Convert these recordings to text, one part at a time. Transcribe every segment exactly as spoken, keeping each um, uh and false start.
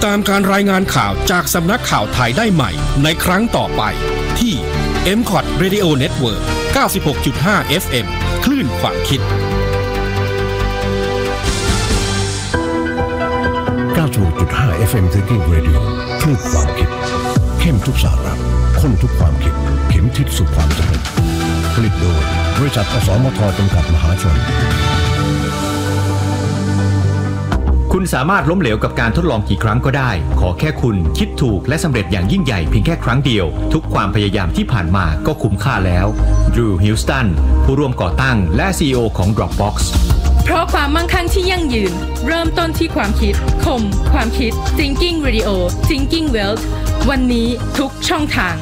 ตามการรายงานข่าวจากสำนักข่าวไทยได้ใหม่ในครั้งต่อไปที่ เอ็ม ซี โอ ที Radio Network เก้าสิบหกจุดห้า เอฟ เอ็ม คลื่นความคิดเก้าสิบหกจุดห้า เอฟ เอ็ม Thinking Radio คลื่นความคิดเข้มทุกสาระข้นทุกความคิดเข็มทิศสู่ความสำเร็จผลิตโดยบริษัทอสมทจำกัดมหาชนคุณสามารถล้มเหลวกับการทดลองกี่ครั้งก็ได้ขอแค่คุณคิดถูกและสำเร็จอย่างยิ่งใหญ่เพียงแค่ครั้งเดียวทุกความพยายามที่ผ่านมาก็คุ้มค่าแล้วดรูว์ ฮิลสตันผู้ร่วมก่อตั้งและ ซี อี โอ ของ Dropbox เพราะความมั่งคั่งที่ยั่งยืนเริ่มต้นที่ความคิดคมความคิด Thinking Radio Thinking Wealth วันนี้ทุกช่องทาง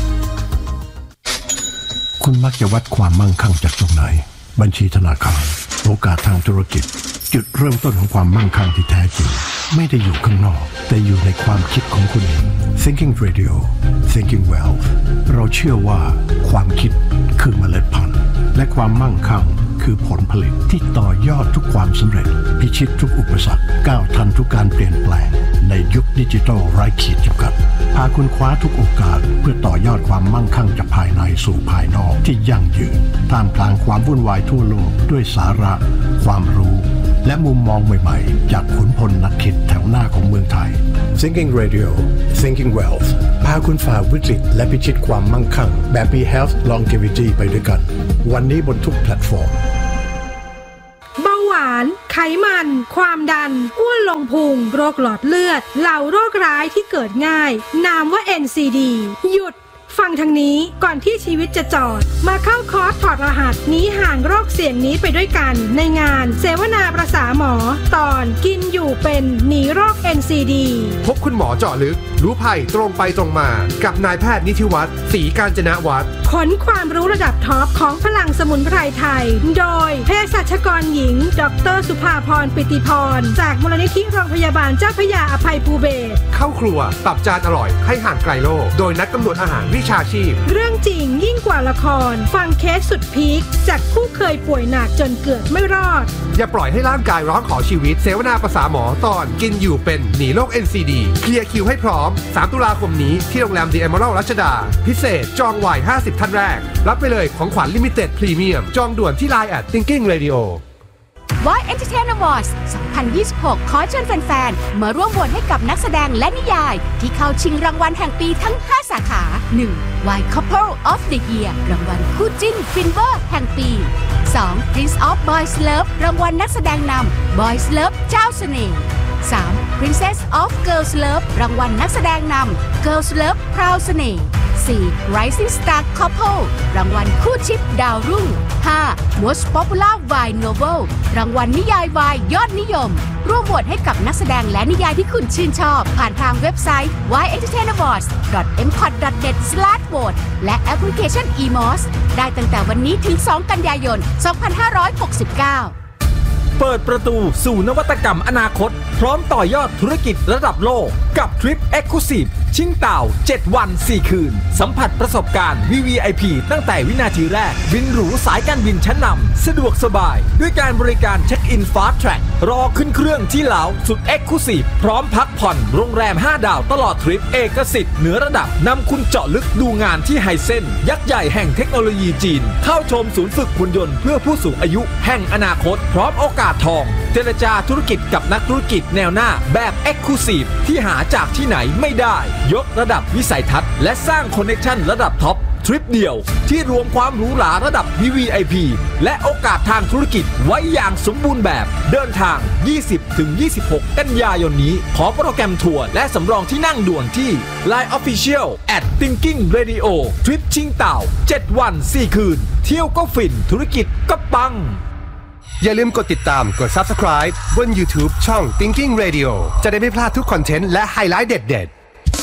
คุณมักจะวัดความมั่งคั่งจากตรงไหนบัญชีธนาคารโอกาสทางธุรกิจจุดเริ่มต้นของความมั่งคั่งที่แท้จริงไม่ได้อยู่ข้างนอกแต่อยู่ในความคิดของคุณเอง Thinking Radio Thinking Wealth เราเชื่อว่าความคิดคือเมล็ดพันธุ์และความมั่งคั่งคือผลผลิตที่ต่อยอดทุกความสำเร็จพิชิตทุกอุปสรรคก้าวทันทุกการเปลี่ยนแปลงในยุคดิจิทัลไร้ขีดจำกัดพาคุณคว้าทุกโอกาสเพื่อต่อยอดความมั่งคั่งจากภายในสู่ภายนอกที่ยั่งยืนท่ามกลางความวุ่นวายทั่วโลกด้วยสาระความรู้และมุมมองใหม่ๆจากขุนพลนักคิดแถวหน้าของเมืองไทย Thinking Radio Thinking Wealth พาคุณฝ่าวิกฤตและพิชิตความมั่งคั่งแบบมี Health Longevity ไปด้วยกันวันนี้บนทุกแพลตฟอร์มเบาหวานไขมันความดันอ้วนลงพุงโรคหลอดเลือดเหล่าโรคร้ายที่เกิดง่ายนามว่า เอ็น ซี ดี หยุดฟังทางนี้ก่อนที่ชีวิตจะจอดมาเข้าคอร์สถอดรหัสหนีห่างโรคเสี่ยงนี้ไปด้วยกันในงานเสวนาประสาหมอตอนกินอยู่เป็นหนีโรค เอ็น ซี ดีพบคุณหมอเจาะลึกรู้ภัยตรงไปตรงมากับนายแพทย์นิธิวัฒน์ศรีกาญจนวัฒน์ขนความรู้ระดับท็อปของพลังสมุนไพรไทยโดยเภสัชกรหญิงดร.สุภาพรปิติพรจากมูลนิธิโรงพยาบาลเจ้าพระยาอภัยภูเบศรเข้าครัวปรับจานอร่อยให้ห่างไกลโรคโดยนักกำหนดอาหารวิชาชีพเรื่องจริงยิ่งกว่าละครฟังเคสสุดพีคจากผู้เคยป่วยหนักจนเกือบไม่รอดอย่าปล่อยให้ร่างกายร้องขอชีวิตเสวนาประสาหมอตอนกินอยู่เป็นหนีโรค เอ็น ซี ดี เคลียร์คิวให้พร้อมสามตุลาคมนี้ที่โรงแรม The Emerald รัชดาพิเศษจองไว้ห้าสิบท่านแรกรับไปเลยของขวัญลิมิเต็ดพรีเมียมจองด่วนที่ ไลน์ แอท Thinking Radio วอย Entertainment Awards สองพันยี่สิบหกขอเชิญแฟนๆมาร่วมโหวตให้กับนักแสดงและนิยายที่เข้าชิงรางวัลแห่งปีทั้งห้าสาขา หนึ่ง วาย Couple of the Year รางวัลคู่จิ้นฟินเวอร์แห่งปี สอง Prince of Boys Love รางวัลนักแสดงนำ Boys Love เจ้าเสน่ห์ สาม Princess of Girls Love รางวัลนักแสดงนำ Girls Love พราวเสน่ห์ สี่ Rising Star Couple รางวัลคู่ชิปดาวรุ่ง ห้า Most Popular Wine Novel รางวัลนิยายวายยอดนิยมร่วมโหวตให้กับนักแสดงและนิยายที่คุณชื่นชอบผ่านทางเว็บไซต์ วาย เอ็นเตอร์เทนเมนต์ อวอร์ดส์ ดอท เอ็ม ซี โอ ที ดอท เน็ต สแลช โหวต และแอปพลิเคชัน อี เอ็ม โอ เอส ได้ตั้งแต่วันนี้ถึง สอง กันยายน สองพันห้าร้อยหกสิบเก้าเปิดประตูสู่นวัตกรรมอนาคตพร้อมต่อยอดธุรกิจระดับโลกกับทริป Exclusive ชิงเต่าเจ็ดวันสี่คืนสัมผัสประสบการณ์ วี วี ไอ พี ตั้งแต่วินาทีแรกบินหรูสายการบินชั้นนำสะดวกสบายด้วยการบริการเช็คอิน Fast Track รอขึ้นเครื่องที่เหลาสุด Exclusive พร้อมพักผ่อนโรงแรมห้าดาวตลอดทริปเอกสิทธิ์เหนือระดับนำคุณเจาะลึกดูงานที่ไฮเซ็นยักษ์ใหญ่แห่งเทคโนโลยีจีนเข้าชมศูนย์ฝึกหุ่นยนต์เพื่อผู้สูงอายุแห่งอนาคตพร้อมโอกาสทองเจรจาธุรกิจกับนักธุรกิจแนวหน้าแบบ Exclusive ที่หาจากที่ไหนไม่ได้ยกระดับวิสัยทัศน์และสร้างคอนเนคชั่นระดับท็อปทริปเดียวที่รวมความหรูหราระดับ วี วี ไอ พี และโอกาสทางธุรกิจไว้อย่างสมบูรณ์แบบเดินทาง ยี่สิบถึงยี่สิบหก กันยายนนี้ขอโปรแกรมทัวร์และสำรองที่นั่งด่วนที่ ไลน์ Official แอท Thinking Radio ทริปชิงเต่าเจ็ดวันสี่คืนเที่ยวก็ฟินธุรกิจก็ปังอย่าลืมกดติดตามกด Subscribe บน YouTube ช่อง Thinking Radio จะได้ไม่พลาดทุกคอนเทนต์และไฮไลท์เด็ด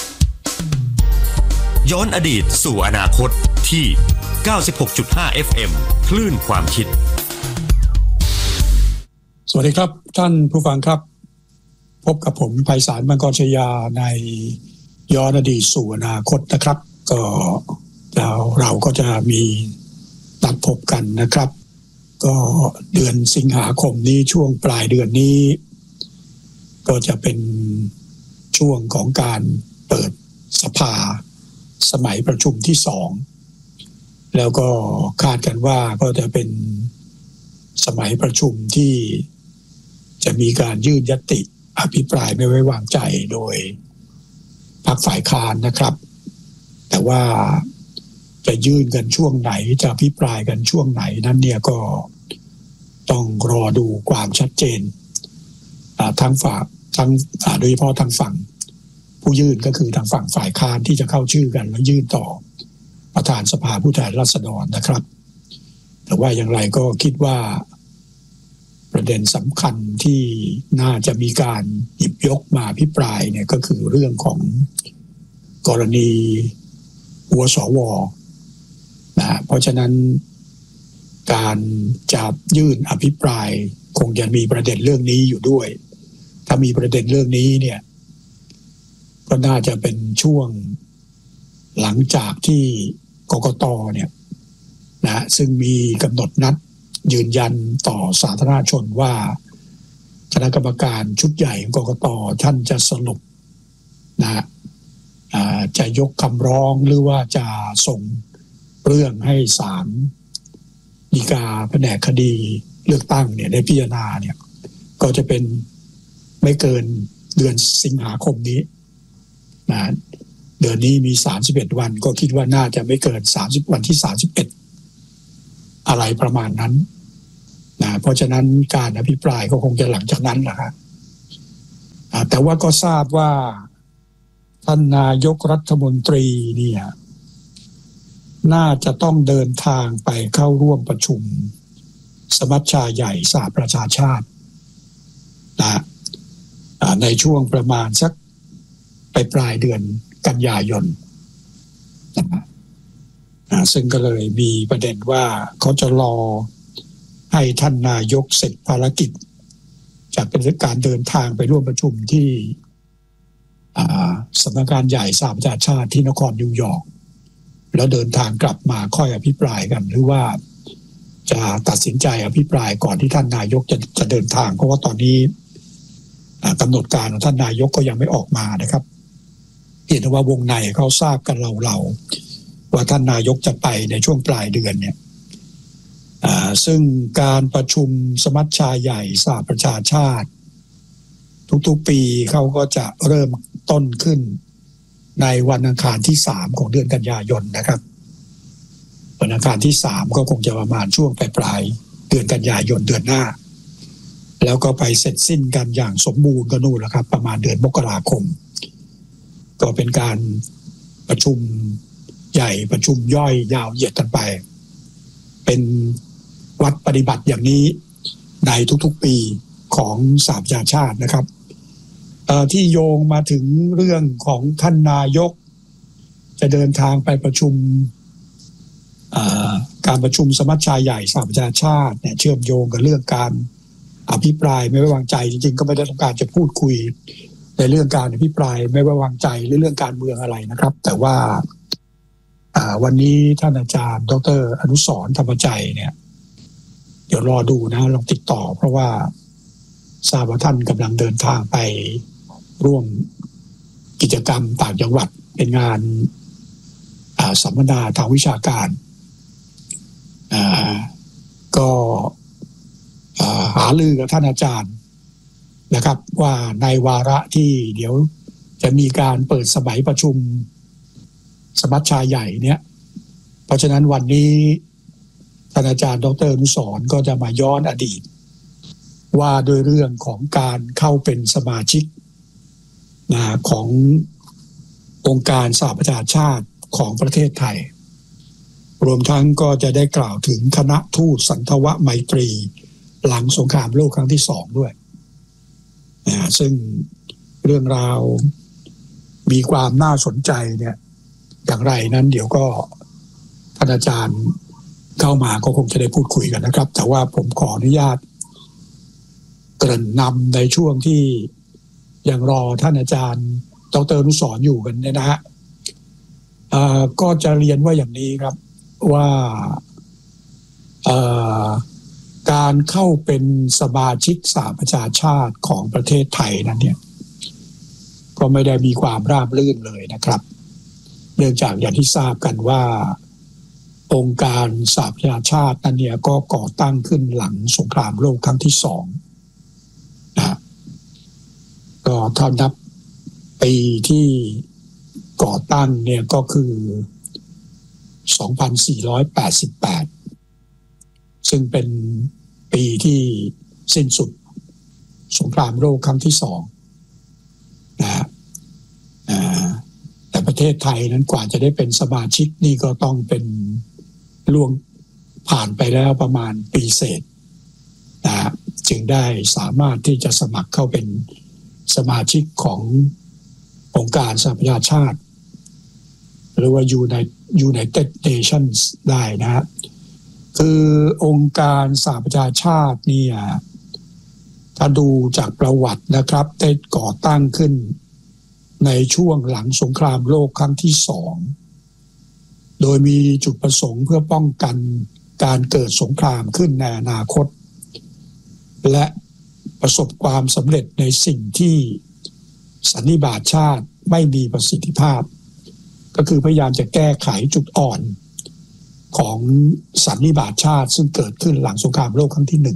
ๆย้อนอดีตสู่อนาคตที่ เก้าสิบหกจุดห้า เอฟ เอ็ม คลื่นความคิดสวัสดีครับท่านผู้ฟังครับพบกับผมไพศาลมังกรชยาในย้อนอดีตสู่อนาคตนะครับก็เราเราก็จะมีนัดพบกันนะครับก็เดือนสิงหาคมนี้ช่วงปลายเดือนนี้ก็จะเป็นช่วงช่วงของการเปิดสภาสมัยประชุมที่สองแล้วก็คาดกันว่าก็จะเป็นสมัยประชุมที่จะมีการยื่นญัตติอภิปรายไม่ไว้วางใจโดยพรรคฝ่ายค้านนะครับแต่ว่าจะยื่นกันช่วงไหนจะอภิปรายกันช่วงไหนนั้นเนี่ยก็ต้องรอดูความชัดเจนทั้งฝ่ายทั้งโดยเฉพาะทางฝั่งผู้ยื่นก็คือทางฝั่งฝ่ายค้านที่จะเข้าชื่อกันแล้วยื่นต่อประธานสภาผู้แทนราษฎรนะครับแต่ว่าอย่างไรก็คิดว่าประเด็นสำคัญที่น่าจะมีการหยิบยกมาอภิปรายเนี่ยก็คือเรื่องของกรณีหัวสวนะเพราะฉะนั้นการจะยื่นอภิปรายคงจะมีประเด็นเรื่องนี้อยู่ด้วยถ้ามีประเด็นเรื่องนี้เนี่ยก็น่าจะเป็นช่วงหลังจากที่กกตเนี่ยนะซึ่งมีกำหนดนัดยืนยันต่อสาธารณชนว่าคณะกรรมการชุดใหญ่ของกกตท่านจะสรุปนะจะยกคำร้องหรือว่าจะส่งเรื่องให้ศาลฎีกาแผนกคดีเลือกตั้งเนี่ยได้พิจารณาเนี่ยก็จะเป็นไม่เกินเดือนสิงหาคมนี้นะเดือนนี้มีสามสิบเอ็ดวันก็คิดว่าน่าจะไม่เกินสามสิบวันที่สามสิบเอ็ดอะไรประมาณนั้นนะเพราะฉะนั้นการอภิปรายก็คงจะหลังจากนั้นแหละครับแต่ว่าก็ทราบว่าท่านนายกรัฐมนตรีเนี่ยน่าจะต้องเดินทางไปเข้าร่วมประชุมสมัชชาใหญ่สหประชาชาตินะในช่วงประมาณสักไปปลายเดือนกันยายนนะซึ่งก็เลยมีประเด็นว่าเขาจะรอให้ท่านนายกเสร็จภารกิจจะเป็นการเดินทางไปร่วมประชุมที่สำนักงานใหญ่สหประชาชาติที่นครนิวยอร์กแล้วเดินทางกลับมาค่อยอภิปรายกันหรือว่าจะตัดสินใจอภิปรายก่อนที่ท่านนายกจะจะเดินทางเพราะว่าตอนนี้กำหนดการของท่านนายกก็ยังไม่ออกมานะครับเห็นว่าวงในเขาทราบกันเราๆว่าท่านนายกจะไปในช่วงปลายเดือนเนี่ยซึ่งการประชุมสมัชชาใหญ่สหประชาชาติทุกๆปีเขาก็จะเริ่มต้นขึ้นในวันอังคารที่สามของเดือนกันยายนนะครับวันอังคารที่สามก็คงจะประมาณช่วงปลายๆเดือนกันยายนเดือนหน้าแล้วก็ไปเสร็จสิ้นกันอย่างสมบูรณ์ก็นู่นแหละครับประมาณเดือนมกราคมก็เป็นการประชุมใหญ่ประชุมย่อยยาวเหยียดกันไปเป็นวัดปฏิบัติอย่างนี้ในทุกๆปีของสหประชาชาตินะครับที่โยงมาถึงเรื่องของท่านนายกจะเดินทางไปประชุมการประชุมสมัชชาใหญ่สหประชาชาติเนี่ยเชื่อมโยงกับเรื่องการอภิปรายไม่ไว้วางใจจริงๆก็ไม่ได้ต้องการจะพูดคุยในเรื่องการอภิปรายไม่ไว้วางใจหรือเรื่องการเมืองอะไรนะครับแต่ว่าวันนี้ท่านอาจารย์ดร.อนุสรณ์ธรรมใจเนี่ยเดี๋ยวรอดูนะลองติดต่อเพราะว่าทราบว่าท่านกำลังเดินทางไปร่วมกิจกรรมต่างจังหวัดเป็นงานสัมมนาทางวิชาการก็หารือกับท่านอาจารย์นะครับว่าในวาระที่เดี๋ยวจะมีการเปิดสมัยประชุมสมัชชาใหญ่เนี่ยเพราะฉะนั้นวันนี้ท่านอาจารย์ดร.อนุสรณ์ก็จะมาย้อนอดีตว่าโดยเรื่องของการเข้าเป็นสมาชิกนะขององค์การสหประชาชาติของประเทศไทยรวมทั้งก็จะได้กล่าวถึงคณะทูตสันทวไมตรีหลังสงครามโลกครั้งที่สองด้วยนะซึ่งเรื่องราวมีความน่าสนใจเนี่ยอย่างไรนั้นเดี๋ยวก็ท่านอาจารย์เข้ามาก็คงจะได้พูดคุยกันนะครับแต่ว่าผมขออนุญาตเกริ่นนำในช่วงที่ยังรอท่านอาจารย์ดร.อนุสรณ์อยู่กันเนี่ยนะฮะก็จะเรียนว่าอย่างนี้ครับว่าการเข้าเป็นสมาชิกสหประชาชาติของประเทศไทยนั้นเนี่ยก็ไม่ได้มีความราบรื่นเลยนะครับเนื่องจากอย่างที่ทราบกันว่าองค์การสหประชาชาตินั้นเนี่ยก็ก่อตั้งขึ้นหลังสงครามโลกครั้งที่สองนะก็ถ้านับปีที่ก่อตั้งเนี่ยก็คือ สองพันสี่ร้อยแปดสิบแปด ซึ่งเป็นปีที่สิ้นสุดสงครามโลกครั้งที่สองนะแต่ประเทศไทยนั้นกว่าจะได้เป็นสมาชิกนี่ก็ต้องเป็นล่วงผ่านไปแล้วประมาณปีเศษนะจึงได้สามารถที่จะสมัครเข้าเป็นสมาชิกขององค์การสหประชาชาติหรือว่า United Nations ได้นะฮะคือองค์การสหประชาชาติเนี่ยถ้าดูจากประวัตินะครับได้ก่อตั้งขึ้นในช่วงหลังสงครามโลกครั้งที่สองโดยมีจุดประสงค์เพื่อป้องกันการเกิดสงครามขึ้นในอนาคตและประสบความสำเร็จในสิ่งที่สันนิบาตชาติไม่มีประสิทธิภาพก็คือพยายามจะแก้ไขจุดอ่อนของสันนิบาตชาติซึ่งเกิดขึ้นหลังสงครามโลกครั้งที่หนึ่ง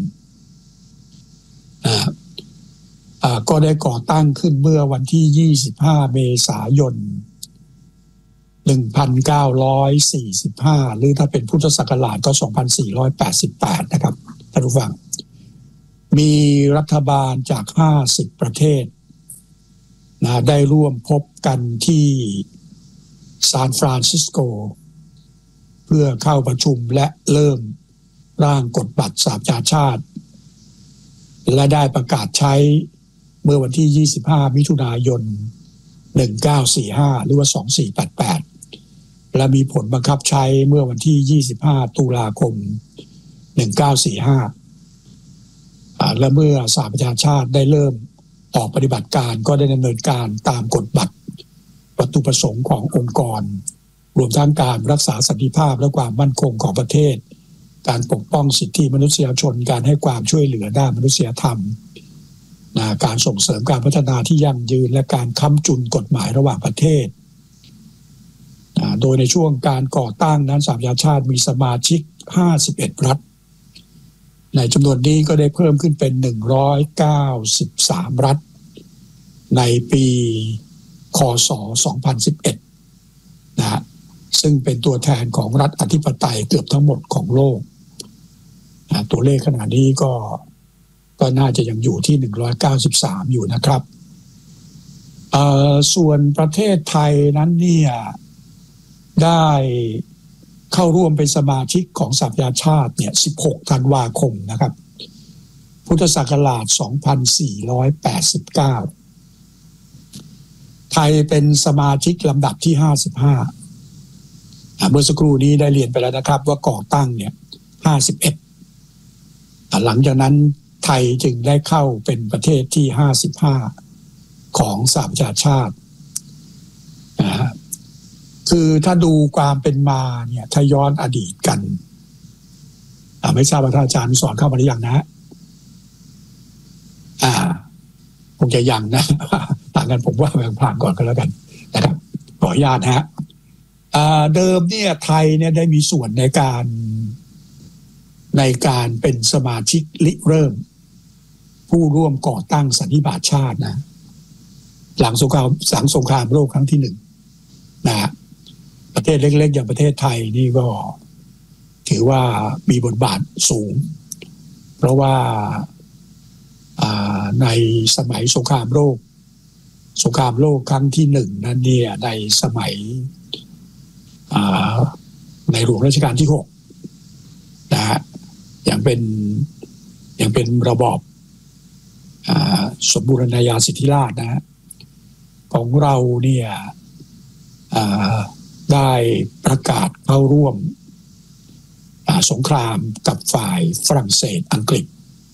ก็ได้ก่อตั้งขึ้นเมื่อวันที่ยี่สิบห้าเมษายนหนึ่งพันเก้าร้อยสี่สิบห้าหรือถ้าเป็นพุทธศักราชก็สองพันสี่ร้อยแปดสิบแปดนะครับท่านผู้ฟังมีรัฐบาลจากห้าสิบประเทศนะได้ร่วมพบกันที่ซานฟรานซิสโกเพื่อเข้าประชุมและเริ่มร่างกฎบัตรสหประชาชาติและได้ประกาศใช้เมื่อวันที่ยี่สิบห้ามิถุนายนหนึ่งพันเก้าร้อยสี่สิบห้าหรือว่าสองพันสี่ร้อยแปดสิบแปดและมีผลบังคับใช้เมื่อวันที่ยี่สิบห้าตุลาคมหนึ่งพันเก้าร้อยสี่สิบห้าอ่าและเมื่อสหประชาชาติได้เริ่มออกปฏิบัติการก็ได้ดำเนินการตามกฎบัตรวัตถุประสงค์ขององค์กรรวมทั้งการรักษาสันติภาพและความมั่นคงของประเทศการปกป้องสิทธิมนุษยชนการให้ความช่วยเหลือด้านมนุษยธรรมนะการส่งเสริมการพัฒนาที่ยั่งยืนและการค้ำจุนกฎหมายระหว่างประเทศนะโดยในช่วงการก่อตั้งนั้นสหประชาชาติมีสมาชิกห้าสิบเอ็ดรัฐในจำนวนนี้ก็ได้เพิ่มขึ้นเป็นหนึ่งร้อยเก้าสิบสามรัฐในปีค.ศ. สองพันสิบเอ็ดนะซึ่งเป็นตัวแทนของรัฐอธิปไตยเกือบทั้งหมดของโลกนะตัวเลขขนาดนี้ก็ก็น่าจะยังอยู่ที่หนึ่งร้อยเก้าสิบสามอยู่นะครับเอ่อส่วนประเทศไทยนั้นเนี่ยได้เข้าร่วมเป็นสมาชิกของสหประชาชาติเนี่ยสิบหกธันวาคมนะครับพุทธศักราชสองพันสี่ร้อยแปดสิบเก้าไทยเป็นสมาชิกลำดับที่ห้าสิบห้าเมื่อสักครู่นี้ได้เรียนไปแล้วนะครับว่าก่อตั้งเนี่ยห้าสิบเอ็ดหลังจากนั้นไทยจึงได้เข้าเป็นประเทศที่ห้าสิบห้าของสหประชาชาติคือถ้าดูความเป็นมาเนี่ยถ้าย้อนอดีตกันไม่ทราบว่าท่านอาจารย์สอนเข้ามาหรือยังนะอ่าคงจะยังนะต่างกันผมว่าแบ่งผ่านก่อนก็แล้วกันนะครับขออนุญาตนะฮะเดิมเนี่ยไทยเนี่ยได้มีส่วนในการในการเป็นสมาชิกริเริ่มผู้ร่วมก่อตั้งสันนิบาตชาตินะหลังสงครามหลังสงครามโลกครั้งที่หนึ่งนะประเทศเล็กๆอย่างประเทศไทยนี่ก็ถือว่ามีบทบาทสูงเพราะว่าในสมัยสงครามโลกสงครามโลกครั้งที่หนึ่งนั้นเนี่ยในสมัยในหลวงรัชกาลที่หกนะฮะอย่างเป็นอย่างเป็นระบอบสมบูรณาญาสิทธิราชย์นะฮะของเราเนี่ยได้ประกาศเข้าร่วมสงครามกับฝ่ายฝรั่งเศสอังกฤษ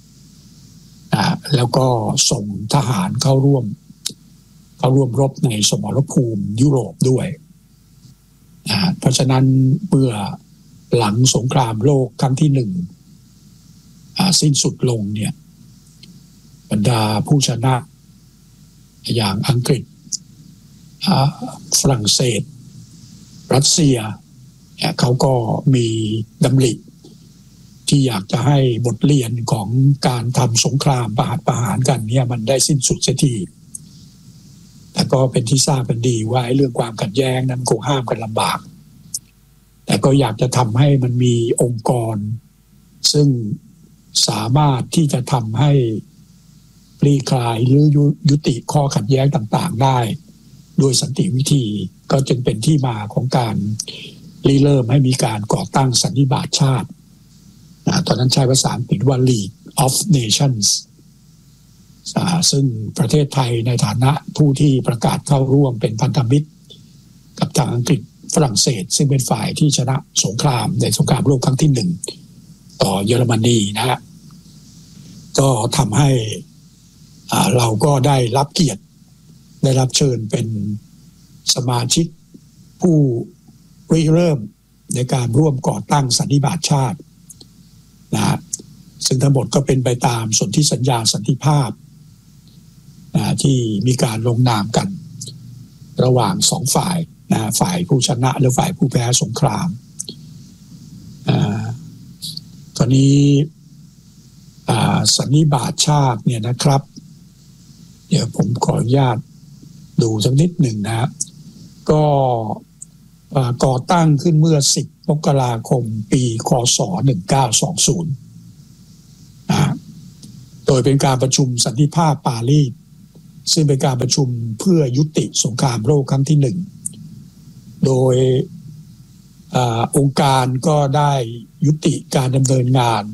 แล้วก็ส่งทหารเข้าร่วมเข้าร่วมรบในสมรภูมิยุโรปด้วยเพราะฉะนั้นเมื่อหลังสงครามโลกครั้งที่หนึ่งสิ้นสุดลงเนี่ยบรรดาผู้ชนะอย่างอังกฤษฝรั่งเศสรัสเซียเขาก็มีดำริที่อยากจะให้บทเรียนของการทำสงครามประหัตประหารกันเนี่ยมันได้สิ้นสุดเสียทีแต่ก็เป็นที่ทราบกันดีว่าเรื่องความขัดแย้งนั้นคงห้ามกันลำบากแต่ก็อยากจะทำให้มันมีองค์กรซึ่งสามารถที่จะทำให้คลี่คลายหรือยุติข้อขัดแย้งต่างๆได้ด้วยสันติวิธีก็จึงเป็นที่มาของการริเริ่มให้มีการก่อตั้งสันนิบาตชาตินะตอนนั้นใช้ภาษาอังกฤษว่า League of Nations ซึ่งประเทศไทยในฐานะผู้ที่ประกาศเข้าร่วมเป็นพันธมิตรกับทางอังกฤษฝรั่งเศสซึ่งเป็นฝ่ายที่ชนะสงครามในสงครามโลกครั้งที่หนึ่งต่อเยอรมนีนะฮะก็ทำให้เราก็ได้รับเกียรติได้รับเชิญเป็นสมาชิกผู้ริเริ่มในการร่วมก่อตั้งสันนิบาตชาตินะซึ่งทั้งหมดก็เป็นไปตามสนธิสัญญาสันติภาพนะที่มีการลงนามกันระหว่างสองฝ่ายนะฝ่ายผู้ชนะและฝ่ายผู้แพ้สงครามอ่าตอนนี้อ่าสันนิบาตชาติเนี่ยนะครับเดี๋ยวผมขออนุญาตดูสักนิดหนึ่งนะก็ก่อตั้งขึ้นเมื่อสิบมกราคมปีคศหนึ่งเก้าสองศูนย์นะโดยเป็นการประชุมสันติภาพปารีสซึ่งเป็นการประชุมเพื่อยุติสงครามโลกครั้งที่หนึ่งโดยอาองค์การก็ได้ยุติการดำเนินงาน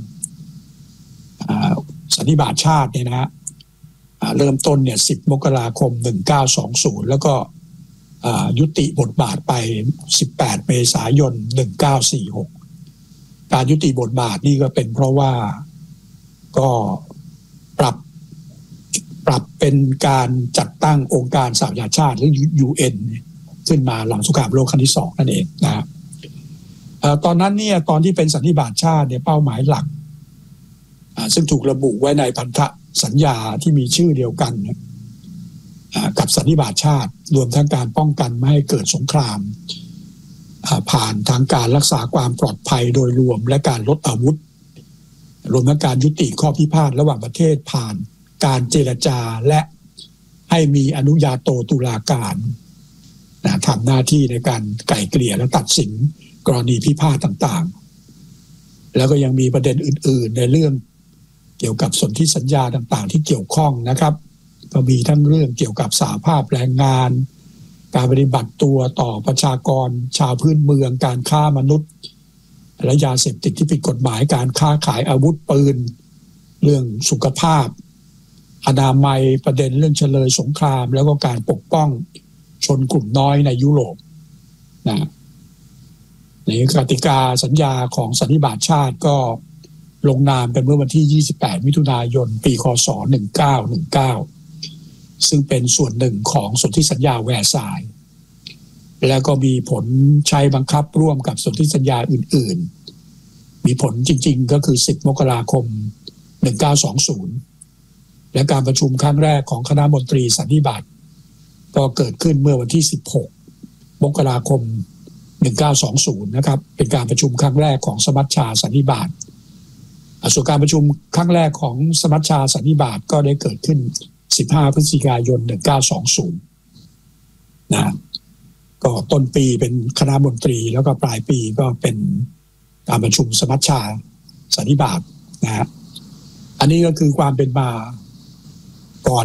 สันนิบาตชาติเนี่ยนะฮะเริ่มต้นเนี่ยสิบมกราคมหนึ่งเก้าสองศูนย์แล้วก็ยุติบทบาทไปสิบแปดเมษายนหนึ่งเก้าสี่หกการยุติบทบาทนี่ก็เป็นเพราะว่าก็ปรับปรับเป็นการจัดตั้งองค์การสหประชาชาติหรือ ยู เอ็น ขึ้นมาหลังสงครามโลกครั้งที่สองนั่นเองนะตอนนั้นเนี่ยตอนที่เป็นสันนิบาตชาติเนี่ยเป้าหมายหลักซึ่งถูกระบุไว้ในพันธสัญญาที่มีชื่อเดียวกันกับสันนิบาตชาติรวมทั้งการป้องกันไม่ให้เกิดสงครามผ่านทางการรักษาความปลอดภัยโดยรวมและการลดอาวุธรวมทั้งการยุติข้อพิพาทระหว่างประเทศผ่านการเจรจาและให้มีอนุญาโตตุลาการทำหน้าที่ในการไกล่เกลี่ยและตัดสินกรณีพิพาทต่างๆแล้วก็ยังมีประเด็นอื่นๆในเรื่องเกี่ยวกับสนธิสัญญาต่างๆที่เกี่ยวข้องนะครับก็มีทั้งเรื่องเกี่ยวกับสหภาพแรงงานการปฏิบัติตัวต่อประชากรชาวพื้นเมืองการค้ามนุษย์และยาเสพติดที่ผิดกฎหมายการค้าขายอาวุธปืนเรื่องสุขภาพอนามัยประเด็นเรื่องเฉลยสงครามแล้วก็การปกป้องชนกลุ่มน้อยในยุโรปนะในกติกาสัญญาของสันนิบาตชาติก็ลงนามกันเมื่อวันที่ยี่สิบแปดมิถุนายนปีคศหนึ่งเก้าหนึ่งเก้าซึ่งเป็นส่วนหนึ่งของสนธิสัญญาแวร์ซายน์แล้วก็มีผลใช้บังคับร่วมกับสนธิสัญญาอื่นๆมีผลจริงๆก็คือสิบมกราคมหนึ่งเก้าสองศูนย์และการประชุมครั้งแรกของคณะมนตรีสันนิบาตก็เกิดขึ้นเมื่อวันที่สิบหกมกราคมหนึ่งเก้าสองศูนย์นะครับเป็นการประชุมครั้งแรกของสมัชชาสันนิบาตส่วนการประชุมครั้งแรกของสมัชชาสันนิบาตก็ได้เกิดขึ้นสิบห้าพฤศจิกายนหนึ่งเก้าสองศูนย์นะก็ต้นปีเป็นคณะมนตรีแล้วก็ปลายปีก็เป็นการประชุมสมัชชาสันนิบาตนะฮะอันนี้ก็คือความเป็นมาก่อน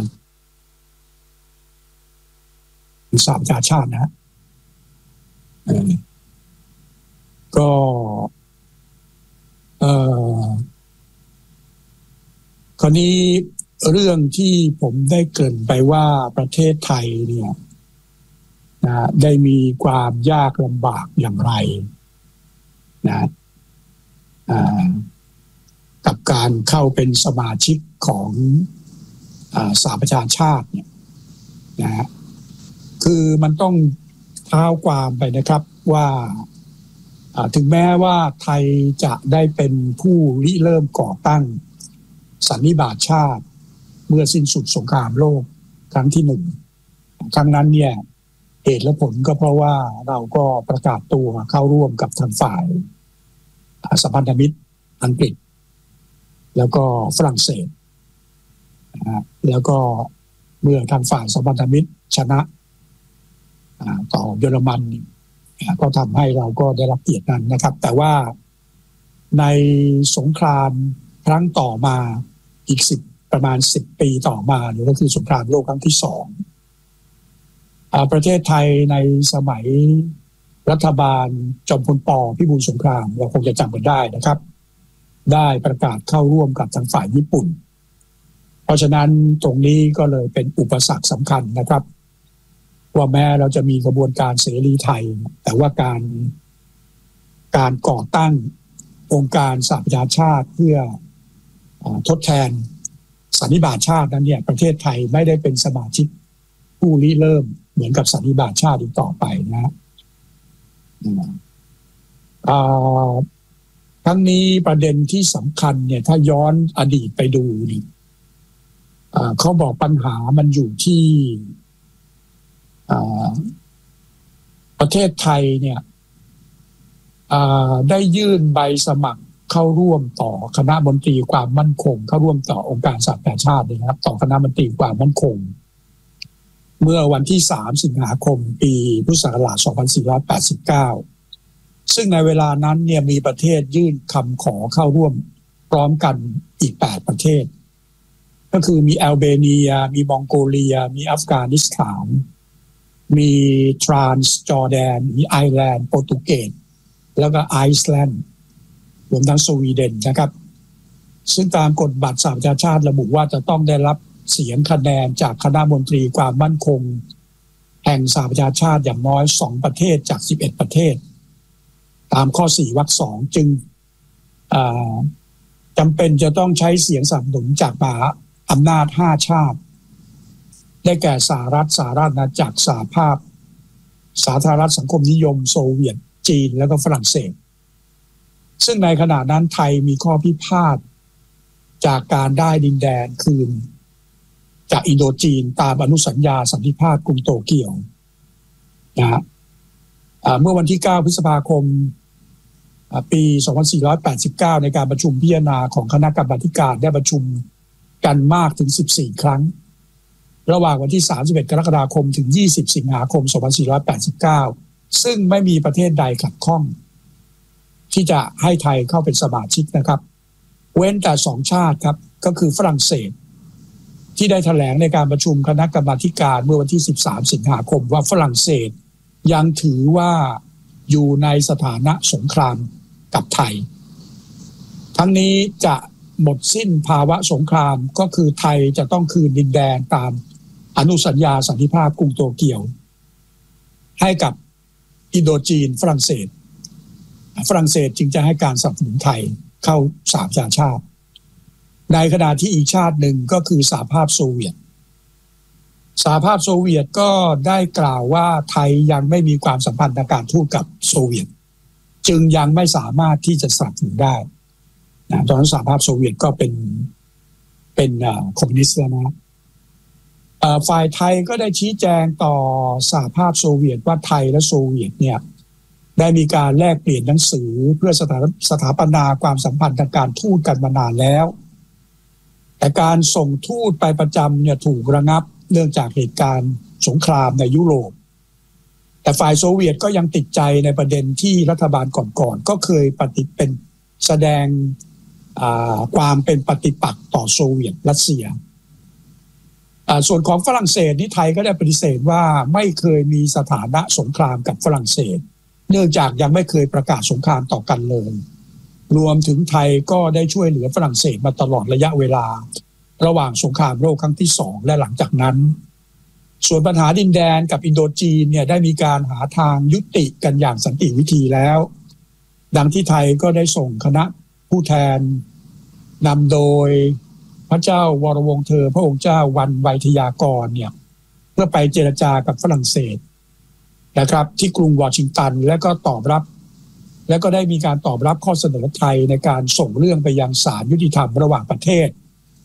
สหประชาชาตินะฮะก็เอ่อคราวนี้เรื่องที่ผมได้เกริ่นไปว่าประเทศไทยเนี่ยนะได้มีความยากลำบากอย่างไรนะกับการเข้าเป็นสมาชิกของสหประชาชาติเนี่ยนะคือมันต้องเท้าความไปนะครับว่าถึงแม้ว่าไทยจะได้เป็นผู้ริเริ่มก่อตั้งสันนิบาตชาติเมื่อสิ้นสุดสงครามโลกครั้งที่หนึ่งครั้งนั้นเนี่ยเหตุและผลก็เพราะว่าเราก็ประกาศตัวเข้าร่วมกับทางฝ่ายสัมพันธมิตรอังกฤษแล้วก็ฝรั่งเศสนะแล้วก็เมื่อทางฝ่ายสัมพันธมิตรชนะต่อเยอรมันก็ทำให้เราก็ได้รับเกียรตินั้นนะครับแต่ว่าในสงครามครั้งต่อมาอีกสิบประมาณสิบปีต่อมาหรือก็คือสงครามโลกครั้งที่สองประเทศไทยในสมัยรัฐบาลจอมพลป.พิบูลสงครามเราคงจะจำกันได้นะครับได้ประกาศเข้าร่วมกับทางฝ่ายญี่ปุ่นเพราะฉะนั้นตรงนี้ก็เลยเป็นอุปสรรคสำคัญนะครับว่าแม้เราจะมีกระบวนการเสรีไทยแต่ว่าการการก่อตั้งองค์การสหประชาชาติเพื่อทดแทนสันนิบาตชาตินั้นเนี่ยประเทศไทยไม่ได้เป็นสมาชิกผู้ริเริ่มเหมือนกับสันนิบาตชาติอีกต่อไปนะทั้งนี้ประเด็นที่สำคัญเนี่ยถ้าย้อนอดีตไปดูนี่เขาบอกปัญหามันอยู่ที่ประเทศไทยเนี่ยได้ยื่นใบสมัครเข้าร่วมต่อคณะมนตรีความมั่นคงเข้าร่วมต่อองค์การสหประชาชาตินะครับต่อคณะมนตรีความมั่นคงเมื่อวันที่สามสิงหาคมปีพุทธศักราชสองพันสี่ร้อยแปดสิบเก้าซึ่งในเวลานั้นเนี่ยมีประเทศยื่นคำขอเข้าร่วมพร้อมกันอีกแปดประเทศก็คือมีแอลเบเนียมีมองโกเลียมีอัฟกานิสถานมีทรานส์จอร์แดนมีไอร์แลนด์โปรตุเกสแล้วก็ไอซ์แลนด์รวมทั้งสวีเดนนะครับซึ่งตามกฎบัตรสหประชาชาติระบุว่าจะต้องได้รับเสียงคะแนนจากคณะมนตรีความมั่นคงแห่งสหประชาชาติอย่างน้อยสองประเทศจากสิบเอ็ดประเทศตามข้อสี่วรรคสองจึงจำเป็นจะต้องใช้เสียงสนับสนุนจากมหาอำนาจห้าชาติได้แก่สหรัฐสหราชอาณาจักรสหภาพสาธารณรัฐสังคมนิยมโซเวียตจีนแล้วก็ฝรั่งเศสซึ่งในขณะนั้นไทยมีข้อพิพาทจากการได้ดินแดนคืนจากอินโดจีนตามอนุสัญญาสันติภาพกรุงโตเกียวนะฮะเมื่อวันที่เก้าพฤษภาคมปีสองพันสี่ร้อยแปดสิบเก้าในการประชุมพิจารณาของคณะกรรมาธิการได้ประชุมกันมากถึงสิบสี่ครั้งระหว่างวันที่สามสิบเอ็ดกรกฎาคมถึงยี่สิบสิงหาคมสองพันสี่ร้อยแปดสิบเก้าซึ่งไม่มีประเทศใดขัดข้องที่จะให้ไทยเข้าเป็นสมาชิกนะครับเว้นแต่สองชาติครับก็คือฝรั่งเศสที่ได้แถลงในการประชุมคณะกรรมาธิการเมื่อวันที่สิบสามสิงหาคมว่าฝรั่งเศสยังถือว่าอยู่ในสถานะสงครามกับไทยทั้งนี้จะหมดสิ้นภาวะสงครามก็คือไทยจะต้องคืนดินแดนตามอนุสัญญาสันติภาพกรุงโตเกียวให้กับอินโดจีนฝรั่งเศสฝรั่งเศสจึงจะให้การสนับสนุนไทยเข้าสหประชาชาติในขณะที่อีกชาติหนึ่งก็คือสหภาพโซเวียตสหภาพโซเวียตก็ได้กล่าวว่าไทยยังไม่มีความสัมพันธ์ทางการทูตกับโซเวียตจึงยังไม่สามารถที่จะสนับสนุนได้นะตอนนั้นสหภาพโซเวียตก็เป็นเป็นคอมมิวนิสต์แล้วนะฝ่ายไทยก็ได้ชี้แจงต่อสหภาพโซเวียตว่าไทยและโซเวียตเนี่ยได้มีการแลกเปลี่ยนหนังสือเพื่อสถาสถาปนาความสัมพันธ์ทางการทูตกันมานานแล้วแต่การส่งทูตไปประจำเนี่ยถูกระงับเนื่องจากเหตุการณ์สงครามในยุโรปแต่ฝ่ายโซเวียตก็ยังติดใจในประเด็นที่รัฐบาลก่อนๆก็เคยปฏิเป็นแสดงความเป็นปฏิปักษ์ต่อโซเวียตรัสเซียส่วนของฝรั่งเศสที่ไทยก็ได้ปฏิเสธว่าไม่เคยมีสถานะสงครามกับฝรั่งเศสเนื่องจากยังไม่เคยประกาศสงครามต่อกันเลยรวมถึงไทยก็ได้ช่วยเหลือฝรั่งเศสมาตลอดระยะเวลาระหว่างสงครามโลกครั้งที่สองและหลังจากนั้นส่วนปัญหาดินแดนกับอินโดจีนเนี่ยได้มีการหาทางยุติกันอย่างสันติวิธีแล้วดังที่ไทยก็ได้ส่งคณะผู้แทนนำโดยพระเจ้าวรวงศ์เธอพระองค์เจ้าวันไวยทยากรเนี่ยเพื่อไปเจรจากับฝรั่งเศสนะครับที่กรุงวอชิงตันและก็ตอบรับและก็ได้มีการตอบรับข้อเสนอไทยในการส่งเรื่องไปยังศาลยุติธรรมระหว่างประเทศ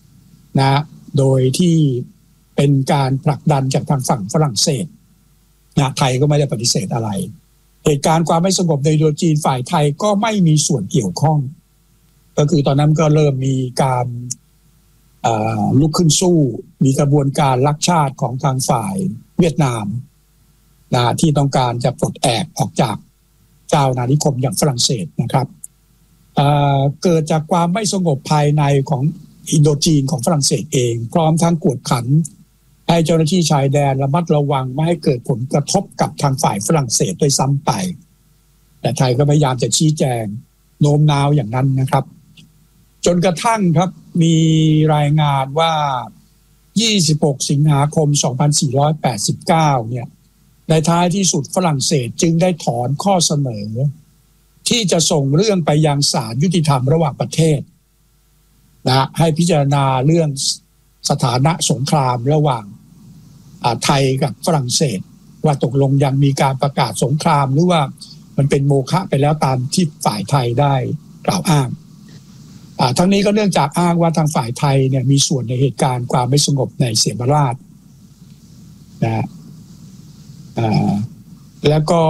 นะโดยที่เป็นการผลักดันจากทางฝั่งฝรั่งเศสนะไทยก็ไม่ได้ปฏิเสธอะไรเหตุการณ์ความไม่สงบในอินโดจีนฝ่ายไทยก็ไม่มีส่วนเกี่ยวข้องก็คือตอนนั้นก็เริ่มมีการลุกขึ้นสู้มีกระบวนการลักชาติของทางฝ่ายเวียดนามนะที่ต้องการจะปลดแอกออกจากเจ้าอาณานิคมอย่างฝรั่งเศสนะครับ เอ่อ เกิดจากความไม่สงบภายในของอินโดจีนของฝรั่งเศสเองพร้อมทั้งกวดขันให้เจ้าหน้าที่ชายแดนระมัดระวังไม่ให้เกิดผลกระทบกับทางฝ่ายฝรั่งเศสด้วยซ้ำไปแต่ไทยก็พยายามจะชี้แจงโน้มน้าวอย่างนั้นนะครับจนกระทั่งครับมีรายงานว่ายี่สิบหกสิงหาคมสองพันสี่ร้อยแปดสิบเก้าเนี่ยในท้ายที่สุดฝรั่งเศสจึงได้ถอนข้อเสนอที่จะส่งเรื่องไปยังศาลยุติธรรมระหว่างประเทศนะให้พิจารณาเรื่องสถานะสงครามระหว่างไทยกับฝรั่งเศสว่าตกลงยังมีการประกาศสงครามหรือว่ามันเป็นโมฆะไปแล้วตามที่ฝ่ายไทยได้กล่าวอ้างทั้งนี้ก็เนื่องจากอ้างว่าทางฝ่ายไทยเนี่ยมีส่วนในเหตุการณ์ความไม่สงบในเสียมราชนะแล้วก็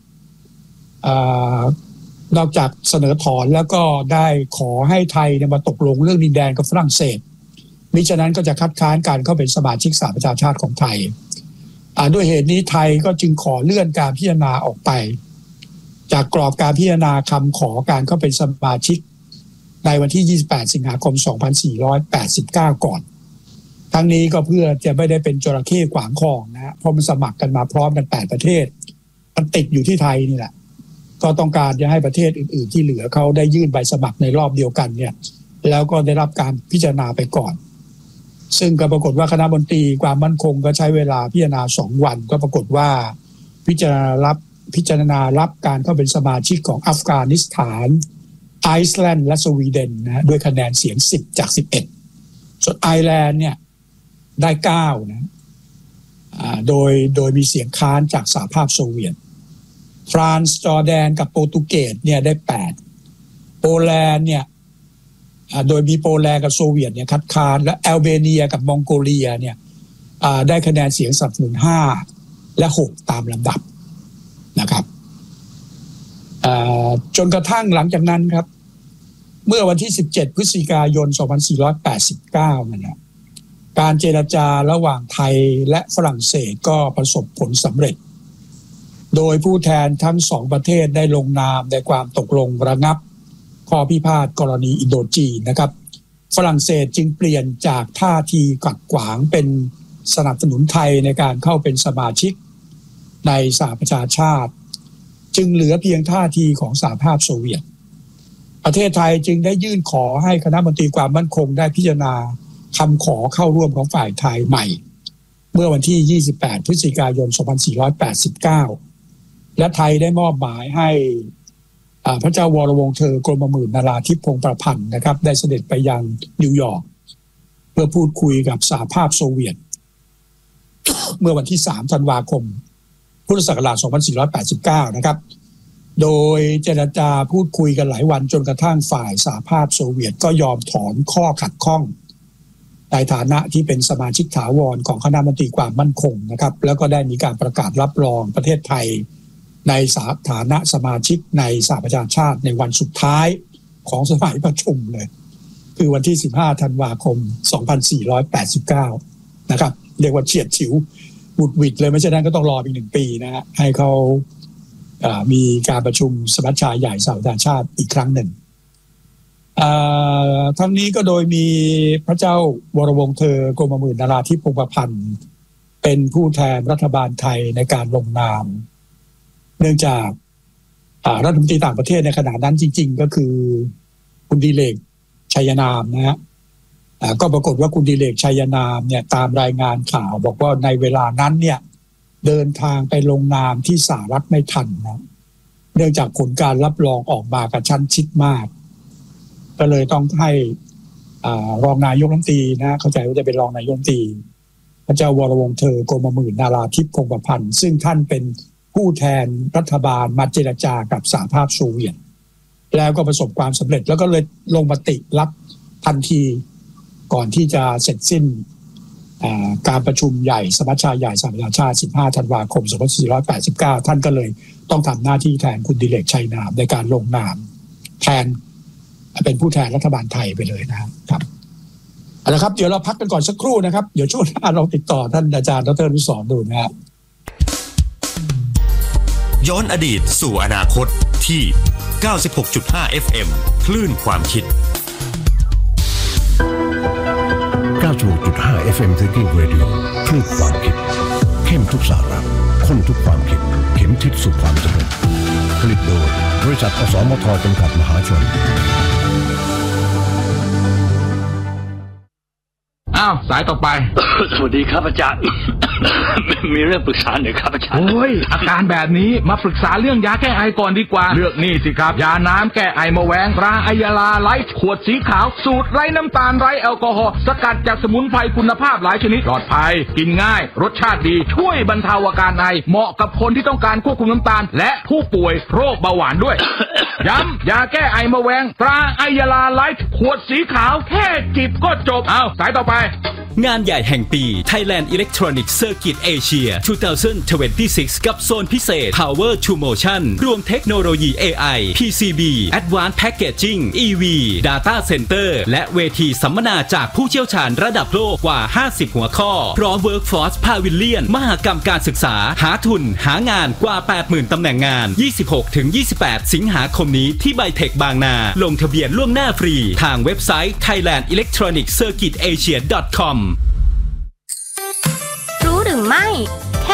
นอกจากเสนอถอนแล้วก็ได้ขอให้ไทยเนี่ยมาตกลงเรื่องดินแดนกับฝรั่งเศสมิฉะนั้นก็จะคัดค้านการเข้าเป็นสมาชิกสหประชาชาติของไทยด้วยเหตุนี้ไทยก็จึงขอเลื่อนการพิจารณาออกไปจากกรอบการพิจารณาคำขอการเข้าเป็นสมาชิกในวันที่ยี่สิบแปดสิงหาคมสองพันสี่ร้อยแปดสิบเก้าก่อนทั้งนี้ก็เพื่อจะไม่ได้เป็นจระเข้ขวางคลองนะฮะเพราะมันสมัครกันมาพร้อมกันแปดประเทศมันติดอยู่ที่ไทยนี่แหละก็ต้องการจะให้ประเทศอื่นๆที่เหลือเขาได้ยื่นใบสมัครในรอบเดียวกันเนี่ยแล้วก็ได้รับการพิจารณาไปก่อนซึ่งก็ปรากฏว่าคณะมนตรีความมั่นคงก็ใช้เวลาพิจารณาสองวันก็ปรากฏว่าพิจารณารับพิจารณารับการเข้าเป็นสมาชิกของอัฟกานิสถานไอซ์แลนด์และสวีเดนนะด้วยคะแนนเสียงสิบจากสิบเอ็ดส่วนไอร์แลนด์เนี่ยได้เก้านะอ่าโดยโดยมีเสียงค้านจากสหภาพโซเวียตฟรานซ์จอร์แดนกับโปรตุเกสเนี่ยได้แปดโปแลนด์เนี่ยอ่าโดยมีโปแลนด์กับโซเวียตเนี่ยคัดค้านและแอลเบเนียกับมองโกเลียเนี่ยอ่าได้คะแนนเสียงสนับสนุนห้าและหกตามลำดับนะครับอ่าจนกระทั่งหลังจากนั้นครับเมื่อวันที่สิบเจ็ดพฤศจิกายนสองพันสี่ร้อยแปดสิบเก้านั่นแหละการเจรจาระหว่างไทยและฝรั่งเศสก็ประสบผลสำเร็จโดยผู้แทนทั้งสองประเทศได้ลงนามในความตกลงระงับข้อพิพาทกรณีอินโดจีนนะครับฝรั่งเศสจึงเปลี่ยนจากท่าทีขัดขวางเป็นสนับสนุนไทยในการเข้าเป็นสมาชิกในสหประชาชาติจึงเหลือเพียงท่าทีของสหภาพโซเวียตประเทศไทยจึงได้ยื่นขอให้คณะมนตรีความมั่นคงได้พิจารณาคำขอเข้าร่วมของฝ่ายไทยใหม่เมื่อวันที่ยี่สิบแปดพฤศจิกายนสองพันสี่ร้อยแปดสิบเก้าและไทยได้มอบหมายให้พระเจ้าวรวงศ์เธอกรมหมื่นนราธิปพงษ์ประพันธ์นะครับได้เสด็จไปยังนิวยอร์กเพื่อพูดคุยกับสหภาพโซเวียต เมื่อวันที่สามธันวาคมพุทธศักราชสองพันสี่ร้อยแปดสิบเก้านะครับโดยเจรจาพูดคุยกันหลายวันจนกระทั่งฝ่ายสหภาพโซเวียตก็ยอมถอนข้อขัดข้องในฐานะที่เป็นสมาชิกถาวรของคณะมนตรีความมั่นคงนะครับแล้วก็ได้มีการประกาศรับรองประเทศไทยในฐานะสมาชิกในสหประชาชาติในวันสุดท้ายของสมัยประชุมเลยคือวันที่สิบห้าธันวาคมสองพันสี่ร้อยแปดสิบเก้านะครับเรียกว่าเฉียดฉิวบุดหวิดเลยไม่ใช่นั้นก็ต้องรออีกหนึ่งปีนะฮะให้เขามีการประชุมสมัชชาใหญ่สหประชาชาติอีกครั้งหนึ่งทั้งนี้ก็โดยมีพระเจ้าวรวงศ์เธอกรมหมื่นนราธิปพงษ์ประพันธ์เป็นผู้แทนรัฐบาลไทยในการลงนามเนื่องจากรัฐมนตรีต่างประเทศในขณะนั้นจริงๆก็คือคุณดิเรกชัยนามนะฮะก็ปรากฏว่าคุณดิเรกชัยนามเนี่ยตามรายงานข่าวบอกว่าในเวลานั้นเนี่ยเดินทางไปลงนามที่สหรัฐไม่ทันนะเนื่องจากผลการรับรองออกมากระชั้นชิดมากก็เลยต้องให้รองนายกรัฐมนตรีนะเข้าใจว่าจะเป็นรองนายกรัฐมนตรีพระเจ้าวรวงศ์เธอกรมหมื่นนราธิปพงษ์ประพันธ์ซึ่งท่านเป็นผู้แทนรัฐบาลมาเจรจากับสหภาพโซเวียตแล้วก็ประสบความสำเร็จแล้วก็เลยลงมติรับทันทีก่อนที่จะเสร็จสิ้นการประชุมใหญ่สมัชชาใหญ่สหประชาชาติสิบห้าธันวาคมสองพันสี่ร้อยแปดสิบเก้าท่านก็เลยต้องทำหน้าที่แทนคุณดิเรกชัยนามในการลงนามแทนเป็นผู้แทนรัฐบาลไทยไปเลยนะครับเอาละครับเดี๋ยวเราพักกันก่อนสักครู่นะครับเดี๋ยวช่วงหน้าเราติดต่อท่านอาจารย์ดร.อนุสรณ์ดูนะครับย้อนอดีตสู่อนาคตที่ เก้าสิบหกจุดห้า เอฟ เอ็ม คลื่นความคิดเก้าสิบหกจุดห้า เอฟ เอ็ม Thinking Radio คลื่นความคิดเข้มทุกสาระข้นทุกความคิดเข็มทิศสู่ความสำเร็จผลิตโดยบริษัทอสมทจำกัดมหาชนอ้าวสายต่อไปสวัสดีครับอาจารย์ มีเรื่องปรึกษาหน่อยครับอาจารย์โอ้ยอาการแบบนี้มาปรึกษาเรื่องยาแก้ไอก่อนดีกว่าเลือกนี่สิครับยาน้ำแก้ไอมะแวงตราไอยาลาไลท์ขวดสีขาวสูตรไร้น้ำตาลไร้แอลกอฮอล์สกัดจากสมุนไพรคุณภาพหลายชนิดปลอดภัยกินง่ายรสชาติดีช่วยบรรเทาอาการไอเหมาะกับคนที่ต้องการควบคุมน้ำตาลและผู้ป่วยโรคเบาหวานด้วย ย้ำยาแก้ไอมะแวงตราไอยาลาไลท์ขวดสีขาวแค่จิบก็จบเอาสายต่อไปงานใหญ่แห่งปี Thailand Electronic Circuit Asia สองพันยี่สิบหก กับโซนพิเศษ Power to Motion รวมเทคโนโลยี เอ ไอ พี ซี บี Advanced Packaging อี วี Data Center และเวทีสัมมนาจากผู้เชี่ยวชาญระดับโลกกว่าห้าสิบหัวข้อพร้อม Workforce Pavilion มหกรรมการศึกษาหาทุนหางานกว่า แปดหมื่น ตำแหน่งงาน ยี่สิบหกถึงยี่สิบแปด สิงหาคมนี้ที่ไบเทคบางนาลงทะเบียนล่วงหน้าฟรีทางเว็บไซต์ thailand electronic circuit asia dot com รู้หรือไม่